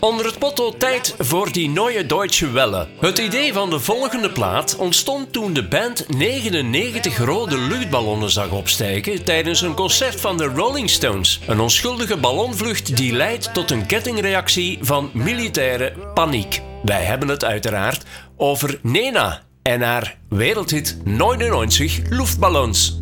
Onder het motto tijd voor die neue Deutsche Welle. Het idee van de volgende plaat ontstond toen de band 99 rode luchtballonnen zag opstijgen tijdens een concert van de Rolling Stones. Een onschuldige ballonvlucht die leidt tot een kettingreactie van militaire paniek. Wij hebben het uiteraard over Nena en haar wereldhit 99 luchtballons.